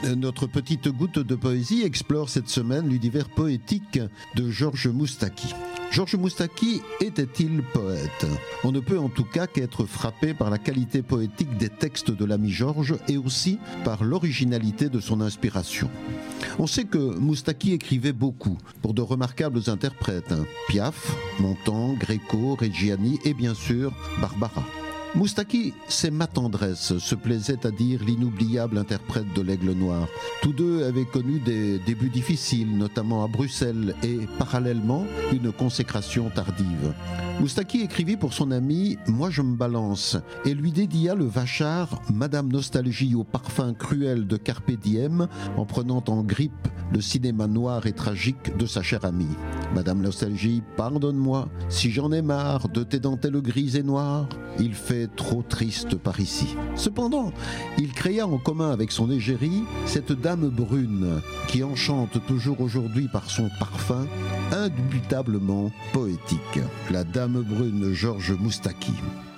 Notre petite goutte de poésie explore cette semaine l'univers poétique de Georges Moustaki. Georges Moustaki était-il poète ? On ne peut en tout cas qu'être frappé par la qualité poétique des textes de l'ami Georges et aussi par l'originalité de son inspiration. On sait que Moustaki écrivait beaucoup pour de remarquables interprètes, Piaf, Montand, Gréco, Reggiani et bien sûr Barbara. Moustaki, c'est ma tendresse, se plaisait à dire l'inoubliable interprète de l'Aigle Noir. Tous deux avaient connu des débuts difficiles, notamment à Bruxelles, et parallèlement une consécration tardive. Moustaki écrivit pour son ami « Moi je me balance » et lui dédia le vachard « Madame Nostalgie au parfum cruel de Carpe Diem » en prenant en grippe le cinéma noir et tragique de sa chère amie. « Madame Nostalgie, pardonne-moi, si j'en ai marre de tes dentelles grises et noires, il fait trop triste par ici. » Cependant, il créa en commun avec son égérie cette dame brune qui enchante toujours aujourd'hui par son parfum indubitablement poétique. La dame brune Georges Moustaki.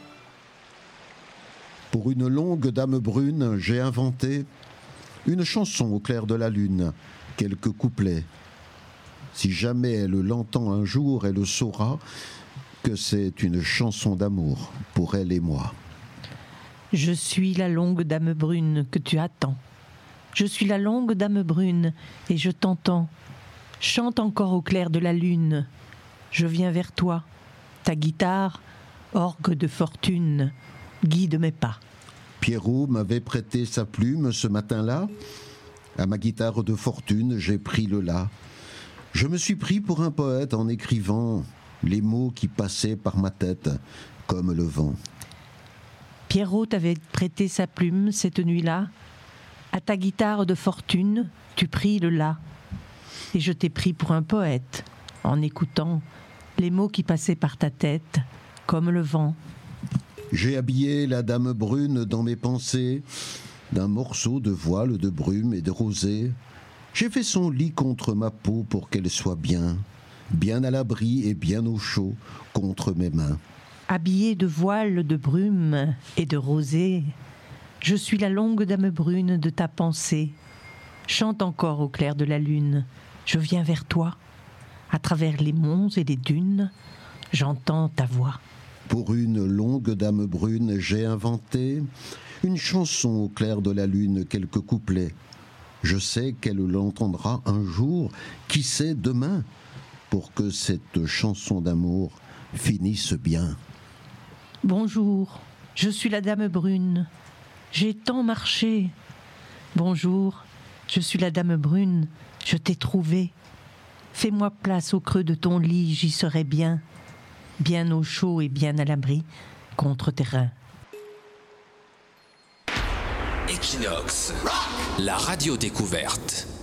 Pour une longue dame brune, j'ai inventé une chanson au clair de la lune, quelques couplets. Si jamais elle l'entend un jour, elle saura que c'est une chanson d'amour pour elle et moi. Je suis la longue dame brune que tu attends. Je suis la longue dame brune et je t'entends. Chante encore au clair de la lune. Je viens vers toi. Ta guitare, orgue de fortune, guide mes pas. Pierrot m'avait prêté sa plume ce matin-là. À ma guitare de fortune, j'ai pris le la. Je me suis pris pour un poète en écrivant les mots qui passaient par ma tête comme le vent. Pierrot t'avait prêté sa plume cette nuit-là. À ta guitare de fortune, tu pris le la. Et je t'ai pris pour un poète en écoutant les mots qui passaient par ta tête comme le vent. J'ai habillé la dame brune dans mes pensées d'un morceau de voile de brume et de rosée. J'ai fait son lit contre ma peau pour qu'elle soit bien à l'abri et bien au chaud contre mes mains. Habillée de voile de brume et de rosée, je suis la longue dame brune de ta pensée. Chante encore au clair de la lune, je viens vers toi. À travers les monts et les dunes, j'entends ta voix. Pour une longue dame brune, j'ai inventé une chanson au clair de la lune, quelques couplets. Je sais qu'elle l'entendra un jour, qui sait demain, pour que cette chanson d'amour finisse bien. Bonjour, je suis la dame brune, j'ai tant marché. Bonjour, je suis la dame brune, je t'ai trouvée. Fais-moi place au creux de ton lit, j'y serai bien au chaud et bien à l'abri contre tes reins. Equinox, la radio découverte.